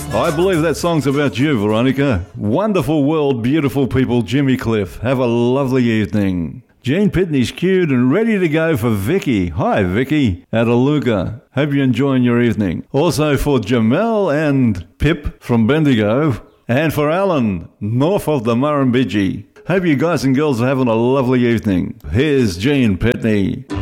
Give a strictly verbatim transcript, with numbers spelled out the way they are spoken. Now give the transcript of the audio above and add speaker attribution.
Speaker 1: I believe that song's about you, Veronica. Wonderful world, beautiful people, Jimmy Cliff. Have a lovely evening. Gene Pitney's queued and ready to go for Vicky. Hi, Vicky, at Aluga. Hope you're enjoying your evening. Also for Jamel and Pip from Bendigo. And for Alan, north of the Murrumbidgee. Hope you guys and girls are having a lovely evening. Here's Gene Pitney.